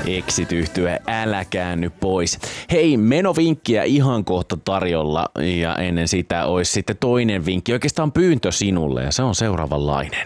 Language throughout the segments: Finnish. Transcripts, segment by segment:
Exit-yhtye, älä käänny pois. Hei, menovinkkiä ihan kohta tarjolla ja ennen sitä olisi sitten toinen vinkki, oikeastaan pyyntö sinulle ja se on seuraavanlainen.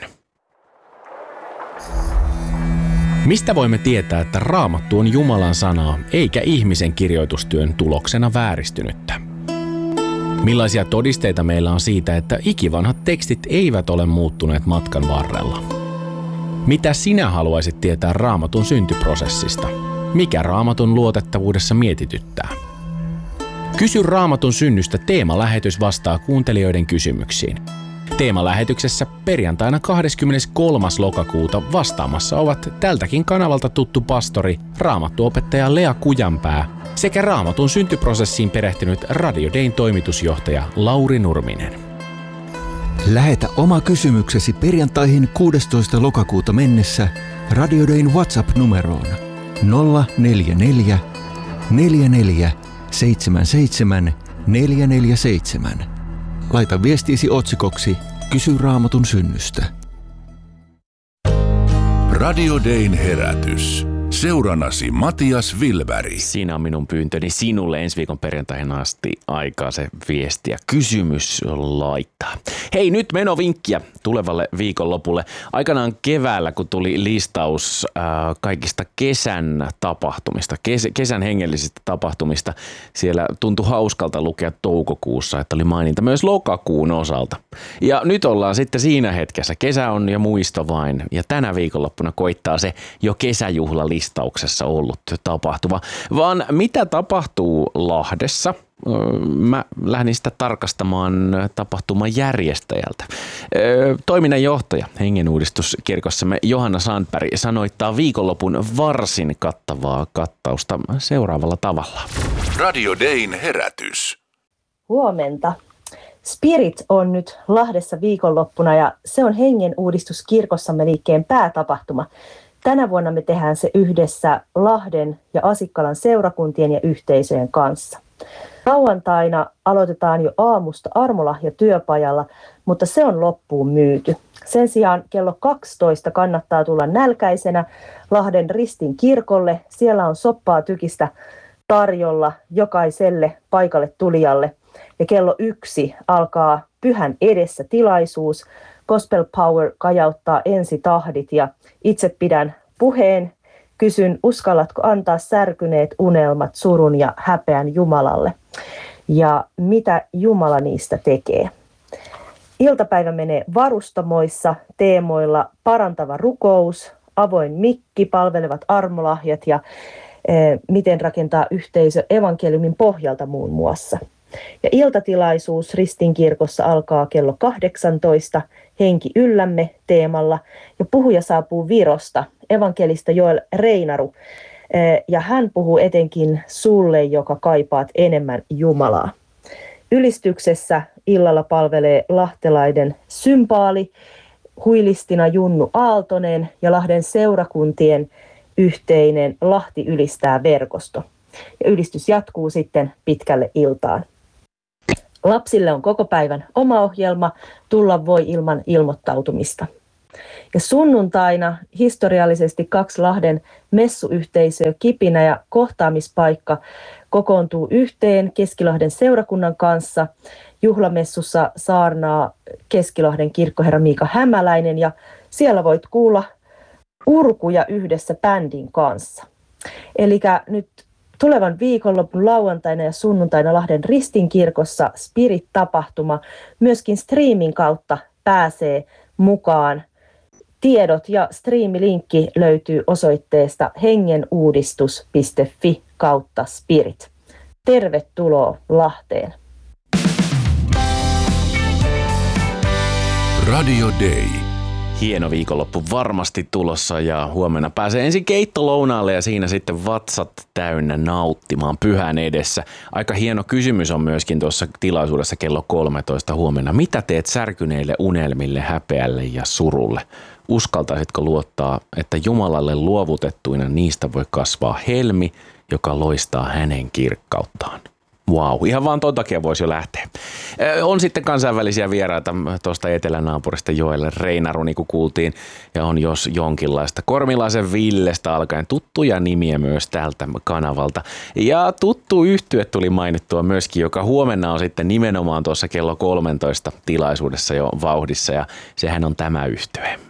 Mistä voimme tietää, että Raamattu on Jumalan sanaa eikä ihmisen kirjoitustyön tuloksena vääristynyttä? Millaisia todisteita meillä on siitä, että ikivanhat tekstit eivät ole muuttuneet matkan varrella? Mitä sinä haluaisit tietää Raamatun syntyprosessista? Mikä Raamatun luotettavuudessa mietityttää? Kysy Raamatun synnystä teemalähetys vastaa kuuntelijoiden kysymyksiin. Teemalähetyksessä perjantaina 23. lokakuuta vastaamassa ovat tältäkin kanavalta tuttu pastori, raamattuopettaja Lea Kujanpää sekä Raamatun syntyprosessiin perehtynyt Radio Dayn toimitusjohtaja Lauri Nurminen. Lähetä oma kysymyksesi perjantaihin 16. lokakuuta mennessä Radio Dayn WhatsApp-numeroon 044 44 77 447. Laita viestiisi otsikoksi Kysy Raamatun synnystä. Radio Dayn herätys. Seurannasi Matias Vilberg. Siinä on minun pyyntöni sinulle ensi viikon perjantaihin asti aikaa se viesti ja kysymys laittaa. Hei, nyt menovinkkiä tulevalle viikonlopulle. Aikanaan keväällä, kun tuli listaus kaikista kesän tapahtumista, kesän hengellisistä tapahtumista, siellä tuntui hauskalta lukea toukokuussa, että oli maininta myös lokakuun osalta. Ja nyt ollaan sitten siinä hetkessä. Kesä on jo muisto vain ja tänä viikonloppuna koittaa se jo kesäjuhlalistauksessa ollut tapahtuma. Vaan mitä tapahtuu Lahdessa? Mä lähdin sitä tarkastamaan tapahtuman järjestäjältä. Toiminnanjohtaja Hengenuudistuskirkossamme Johanna Sandberg sanoittaa viikonlopun varsin kattavaa kattausta seuraavalla tavalla. Radio Dayn herätys. Huomenta. Spirit on nyt Lahdessa viikonloppuna ja se on Hengenuudistuskirkossamme liikkeen päätapahtuma. Tänä vuonna me tehdään se yhdessä Lahden ja Asikkalan seurakuntien ja yhteisöjen kanssa. Lauantaina aloitetaan jo aamusta armolahjatyöpajalla, mutta se on loppuun myyty. Sen sijaan kello 12 kannattaa tulla nälkäisenä Lahden Ristin kirkolle. Siellä on soppaa tykistä tarjolla jokaiselle paikalle tulijalle. Ja kello 1 alkaa pyhän edessä tilaisuus. Gospel Power kajauttaa ensitahdit ja itse pidän puheen. Kysyn, uskallatko antaa särkyneet unelmat, surun ja häpeän Jumalalle? Ja mitä Jumala niistä tekee? Iltapäivä menee varustamoissa teemoilla parantava rukous, avoin mikki, palvelevat armolahjat ja miten rakentaa yhteisö evankeliumin pohjalta muun muassa. Ja iltatilaisuus Ristinkirkossa alkaa kello 18 Henki yllämme teemalla ja puhuja saapuu Virosta, evankelista Joel Reinaru. Ja hän puhuu etenkin sulle, joka kaipaat enemmän Jumalaa. Ylistyksessä illalla palvelee lahtelaiden sympaali, huilistina Junnu Aaltonen ja Lahden seurakuntien yhteinen Lahti ylistää verkosto. Ja ylistys jatkuu sitten pitkälle iltaan. Lapsille on koko päivän oma ohjelma, tulla voi ilman ilmoittautumista. Ja sunnuntaina historiallisesti 2 Lahden messuyhteisöä, Kipinä ja kohtaamispaikka kokoontuu yhteen Keskilahden seurakunnan kanssa. Juhlamessussa saarnaa Keskilahden kirkkoherra Miika Hämäläinen ja siellä voit kuulla urkuja yhdessä bändin kanssa. Eli nyt tulevan viikonlopun lauantaina ja sunnuntaina Lahden Ristinkirkossa Spirit-tapahtuma. Myöskin streamin kautta pääsee mukaan. Tiedot ja striimilinkki löytyy osoitteesta hengenuudistus.fi/spirit. Tervetuloa Lahteen. Radio Day. Hieno viikonloppu varmasti tulossa ja huomenna pääsee ensin keittolounalle ja siinä sitten vatsat täynnä nauttimaan pyhän edessä. Aika hieno kysymys on myöskin tuossa tilaisuudessa kello 13 huomenna. Mitä teet särkyneille unelmille, häpeälle ja surulle? Uskaltaisitko luottaa, että Jumalalle luovutettuina niistä voi kasvaa helmi, joka loistaa hänen kirkkauttaan? Wow, ihan vaan ton takia voisi jo lähteä. On sitten kansainvälisiä vieraita tuosta etelänaapurista Joelle Reinaru, niin kuin kuultiin, ja on jos jonkinlaista Kormilaisen Villestä alkaen tuttuja nimiä myös tältä kanavalta. Ja tuttu yhtye tuli mainittua myöskin, joka huomenna on sitten nimenomaan tuossa kello 13 tilaisuudessa jo vauhdissa, ja sehän on tämä yhtye.